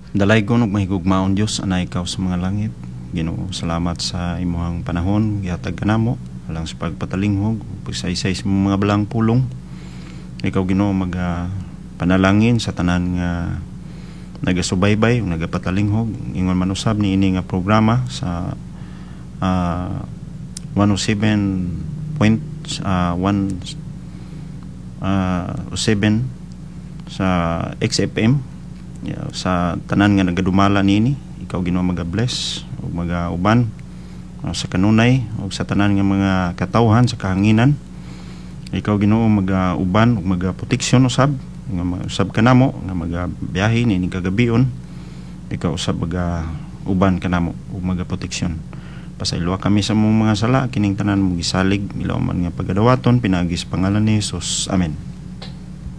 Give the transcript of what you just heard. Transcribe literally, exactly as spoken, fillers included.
Dalaygon ug mahigugmaon Dios anay ikaw sa mga langit. Ginoo, salamat sa imong panahon gihatag kanamo alang sa pagpatalinghog pagsaysay sa mga balang pulong. Ikaw Ginoo mag uh, panalangin sa tanan nga nagasubaybay ug nagapatalinghog ingon man usab ni ini nga programa sa uh, one oh seven point one seven sa X F M. Yeah, sa tanan nga nagadumala niini ikaw Ginoo maga-bless ug maga-uban uh, sa kanunay ug sa tanan nga mga katawhan sa kahanginan. Ikaw Ginoo maga-uban ug maga-proteksyon usab nga usab kanamo nga magabiyahe niini kagabion. Ikaw usab maga-uban kanamo ug maga-proteksyon. Pasaylo kami sa mong mga sala kining tanan mo gisalig ilaw man nga pagadawaton pinagi sa pangalan ni Jesus. Amen.